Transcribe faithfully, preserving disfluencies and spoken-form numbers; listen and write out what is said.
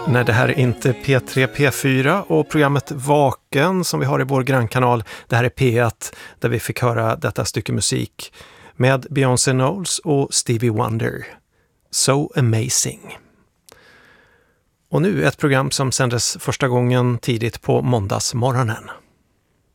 Nej, det här är inte P tre P fyra och programmet Vaken som vi har i vår grannkanal. Det här är P ett där vi fick höra detta stycke musik med Beyoncé Knowles och Stevie Wonder. So Amazing. Och nu ett program som sändes första gången tidigt på måndagsmorgonen.